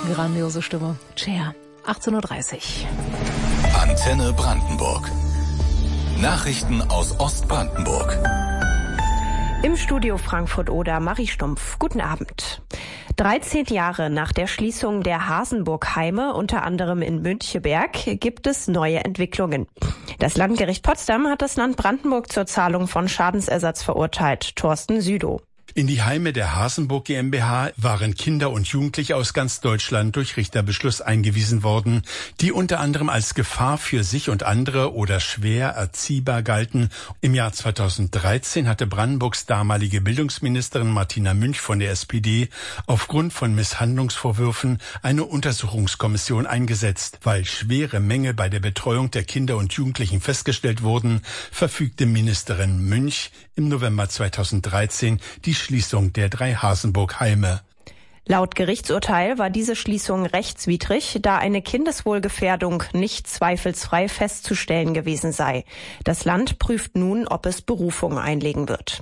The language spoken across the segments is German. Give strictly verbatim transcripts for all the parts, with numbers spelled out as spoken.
Grandiose Stimme. Cher. achtzehn Uhr dreißig. Antenne Brandenburg. Nachrichten aus Ostbrandenburg. Im Studio Frankfurt-Oder Marie Stumpf. Guten Abend. dreizehn Jahre nach der Schließung der Hasenburg-Heime, unter anderem in Müncheberg, gibt es neue Entwicklungen. Das Landgericht Potsdam hat das Land Brandenburg zur Zahlung von Schadensersatz verurteilt. Thorsten Südow. In die Heime der Hasenburg GmbH waren Kinder und Jugendliche aus ganz Deutschland durch Richterbeschluss eingewiesen worden, die unter anderem als Gefahr für sich und andere oder schwer erziehbar galten. Im Jahr zweitausenddreizehn hatte Brandenburgs damalige Bildungsministerin Martina Münch von der S P D aufgrund von Misshandlungsvorwürfen eine Untersuchungskommission eingesetzt. Weil schwere Mängel bei der Betreuung der Kinder und Jugendlichen festgestellt wurden, verfügte Ministerin Münch im November zweitausenddreizehn die Schließung der drei Hasenburg-Heime. Laut Gerichtsurteil war diese Schließung rechtswidrig, da eine Kindeswohlgefährdung nicht zweifelsfrei festzustellen gewesen sei. Das Land prüft nun, ob es Berufung einlegen wird.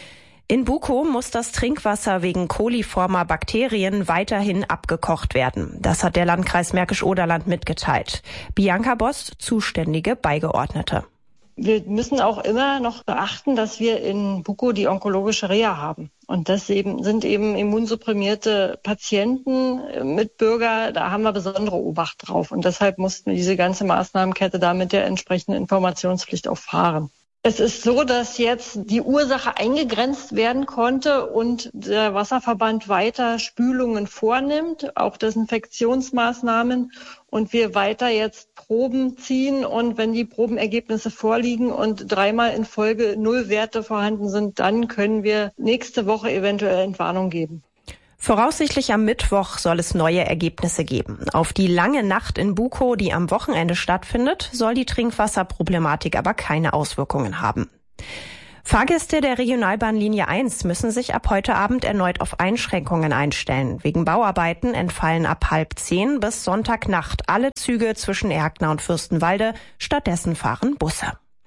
In Bukow muss das Trinkwasser wegen koliformer Bakterien weiterhin abgekocht werden. Das hat der Landkreis Märkisch-Oderland mitgeteilt. Bianca Bost, zuständige Beigeordnete. Wir müssen auch immer noch beachten, dass wir in Bukow die onkologische Reha haben. Und das eben, sind eben immunsupprimierte Patienten, Mitbürger, da haben wir besondere Obacht drauf. Und deshalb mussten wir diese ganze Maßnahmenkette da mit der entsprechenden Informationspflicht auch fahren. Es ist so, dass jetzt die Ursache eingegrenzt werden konnte und der Wasserverband weiter Spülungen vornimmt, auch Desinfektionsmaßnahmen, und wir weiter jetzt Proben ziehen. Und wenn die Probenergebnisse vorliegen und dreimal in Folge Nullwerte vorhanden sind, dann können wir nächste Woche eventuell Entwarnung geben. Voraussichtlich am Mittwoch soll es neue Ergebnisse geben. Auf die lange Nacht in Bukow, die am Wochenende stattfindet, soll die Trinkwasserproblematik aber keine Auswirkungen haben. Fahrgäste der Regionalbahnlinie eins müssen sich ab heute Abend erneut auf Einschränkungen einstellen. Wegen Bauarbeiten entfallen ab halb zehn bis Sonntagnacht alle Züge zwischen Erkner und Fürstenwalde. Stattdessen fahren Busse.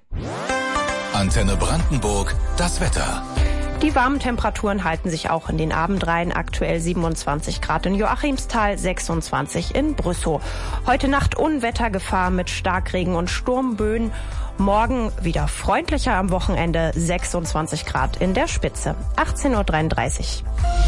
Antenne Brandenburg, das Wetter. Die warmen Temperaturen halten sich auch in den Abendreihen. Aktuell siebenundzwanzig Grad in Joachimsthal, sechsundzwanzig in Brüssow. Heute Nacht Unwettergefahr mit Starkregen und Sturmböen. Morgen wieder freundlicher am Wochenende, sechsundzwanzig Grad in der Spitze. achtzehn Uhr dreiunddreißig.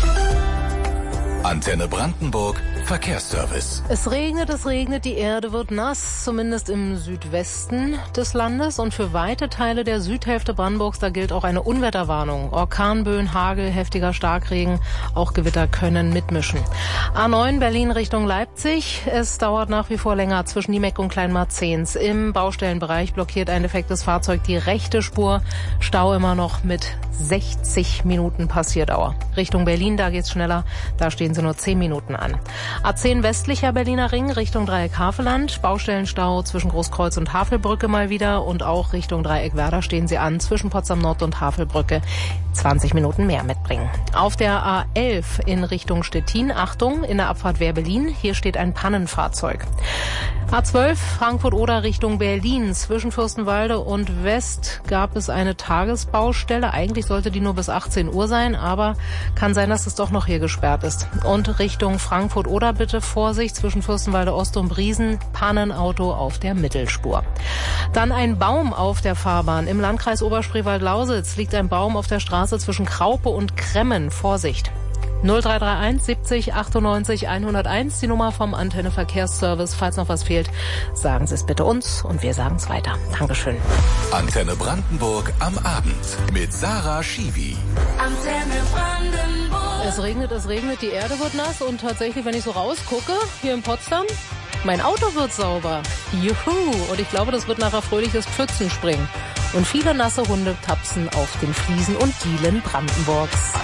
Antenne Brandenburg, Verkehrsservice. Es regnet, es regnet, die Erde wird nass, zumindest im Südwesten des Landes. Und für weite Teile der Südhälfte Brandenburgs, da gilt auch eine Unwetterwarnung. Orkanböen, Hagel, heftiger Starkregen, auch Gewitter können mitmischen. A neun Berlin Richtung Leipzig. Es dauert nach wie vor länger zwischen Niemeck und Kleinmarzens. Im Baustellenbereich blockiert ein defektes Fahrzeug die rechte Spur. Stau immer noch mit sechzig Minuten Passierdauer. Richtung Berlin, da geht's schneller. Da stehen sie nur zehn Minuten an. A zehn westlicher Berliner Ring Richtung Dreieck Havelland. Baustellenstau zwischen Großkreuz und Havelbrücke mal wieder. Und auch Richtung Dreieck Werder stehen sie an. Zwischen Potsdam Nord und Havelbrücke zwanzig Minuten mehr mitbringen. Auf der A elf in Richtung Stettin. Achtung, in der Abfahrt Wehr-Berlin. Hier steht ein Pannenfahrzeug. A zwölf Frankfurt-Oder Richtung Berlin. Zwischen Fürstenwalde und West gab es eine Tagesbaustelle. Eigentlich sollte die nur bis achtzehn Uhr sein, aber kann sein, dass es doch noch hier gesperrt ist. Und Richtung Frankfurt-Oder bitte Vorsicht zwischen Fürstenwalde Ost und Briesen. Pannenauto auf der Mittelspur. Dann ein Baum auf der Fahrbahn. Im Landkreis Oberspreewald-Lausitz liegt ein Baum auf der Straße zwischen Kraupe und Kremmen. Vorsicht. null drei drei eins siebzig achtundneunzig hunderteins, die Nummer vom Antenne Verkehrsservice. Falls noch was fehlt, sagen Sie es bitte uns und wir sagen es weiter. Dankeschön. Antenne Brandenburg am Abend mit Sarah Schiwi. Antenne Brandenburg. Es regnet, es regnet, die Erde wird nass und tatsächlich, wenn ich so rausgucke, hier in Potsdam, mein Auto wird sauber. Juhu! Und ich glaube, das wird nachher fröhliches Pfützenspringen. Und viele nasse Hunde tapsen auf den Fliesen und Dielen Brandenburgs.